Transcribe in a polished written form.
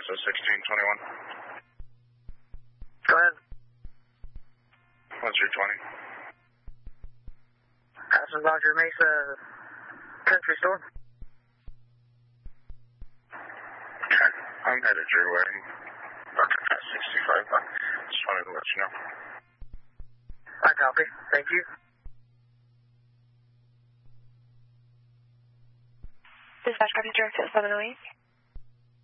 Mesa 1621. Go ahead. What's your 20? Aspen Roger Mesa Country Store. Okay, I'm headed your way. About to pass 65, but just wanted to let you know. I copy. Thank you. Dispatch copy direct at 708.